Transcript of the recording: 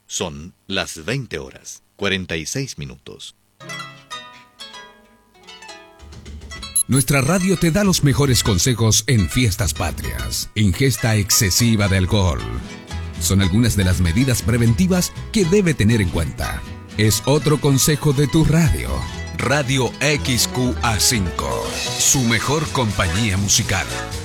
Son las 20 horas, 46 minutos. Nuestra radio te da los mejores consejos en fiestas patrias. Ingesta excesiva de alcohol son algunas de las medidas preventivas que debe tener en cuenta. Es otro consejo de tu radio. Radio XQA5, su mejor compañía musical.